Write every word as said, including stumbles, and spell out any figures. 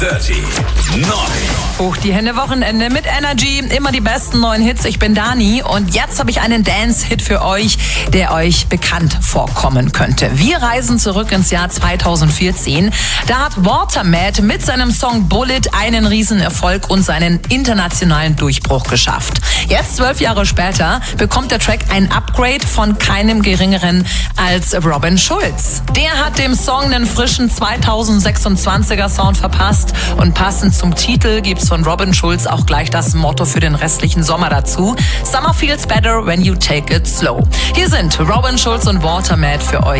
Dirty neun. Hoch die Hände, Wochenende mit Energy. Immer die besten neuen Hits. Ich bin Dani und jetzt habe ich einen Dance-Hit für euch, der euch bekannt vorkommen könnte. Wir reisen zurück ins Jahr zweitausendvierzehn. Da hat Watermat mit seinem Song Bullet einen Riesenerfolg und seinen internationalen Durchbruch geschafft. Jetzt, zwölf Jahre später, bekommt der Track ein Upgrade von keinem geringeren als Robin Schulz. Der hat dem Song einen frischen zweitausendsechsundzwanziger Sound verpasst und passend zum Titel gibt's von Robin Schulz auch gleich das Motto für den restlichen Sommer dazu. Summer feels better when you take it slow. Hier sind Robin Schulz und Watermat für euch